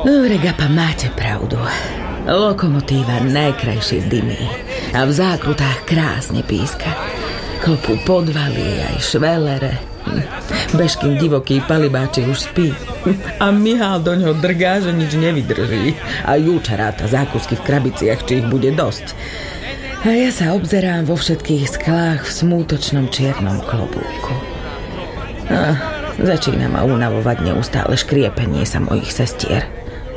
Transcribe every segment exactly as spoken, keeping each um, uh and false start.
Regapa, máte pravdu. Lokomotíva najkrajšie dymí a v zákrutách krásne píska. Klopú podvaly aj švelere. Bežkým divoký palibáči už spí a Mihál do ňoho drgá, že nič nevydrží. A Júča ráta zákusky v krabiciach, či ich bude dosť. A ja sa obzerám vo všetkých sklách v smútočnom čiernom klobúku. A začína ma unavovať neustále škriepenie sa mojich sestier.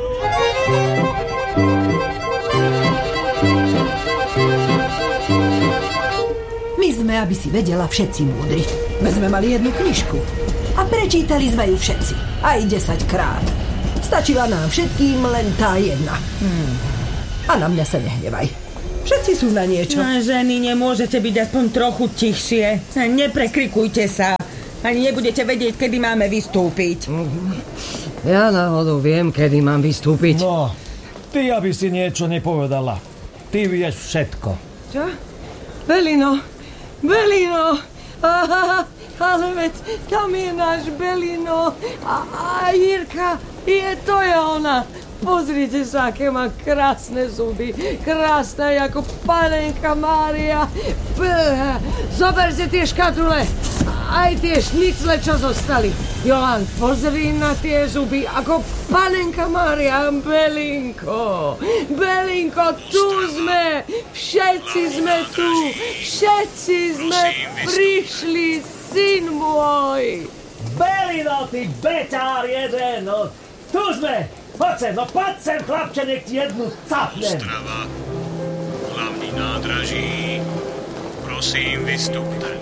My sme, aby si vedela, všetci múdri. My sme mali jednu knižku a prečítali sme ju všetci. Aj desaťkrát. Stačila nám všetkým len tá jedna. Hmm. A na mňa sa nehnevaj. Všetci sú na niečo. No, ženy, nemôžete byť aspoň trochu tichšie. Neprekrikujte sa. Ani nebudete vedieť, kedy máme vystúpiť. Ja náhodou viem, kedy mám vystúpiť. No, ty, aby si niečo nepovedala. Ty vieš všetko. Čo? Belino, Belino. Aha, ale veď tam je náš Belino. A, a Jirka, je to je ona. Pozrite sa, aké má krásne zuby. Krásna ako panenka Mária. Zoberte tie škatule. Aj tie šnicle, čo zostali. Jolan, pozri na tie zuby ako panenka Mária. Belinko, Belinko, tu sme. Všetci sme tu. Všetci sme prišli, syn môj. Belino, ty beťár jeden. No, tu sme. Poď sem, no poď sem, chlapče, nech ti jednu capnem. Ostrava, hlavný nádraží. Prosím, vystúpte.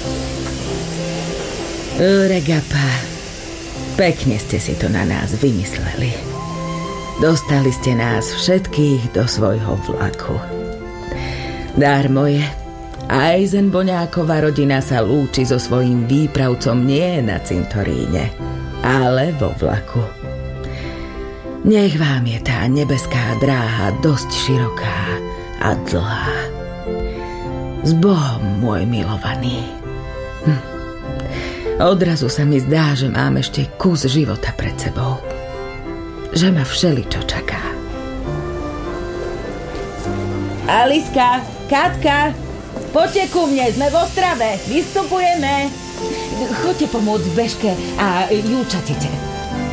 Regapa, pekne ste si to na nás vymysleli. Dostali ste nás všetkých do svojho vlaku. Dármo je, Ajzen Boňáková rodina sa lúči so svojím výpravcom nie na cintoríne, ale vo vlaku. Nech vám je tá nebeská dráha dosť široká a dlhá. S Bohom, môj milovaný. Hm. Odrazu sa mi zdá, že mám ešte kus života pred sebou. Že ma všeličo čaká. Aliska, Katka, poďte ku mne, sme v Ostrave, vystupujeme. Choďte pomôcť Bežke a Júčatite.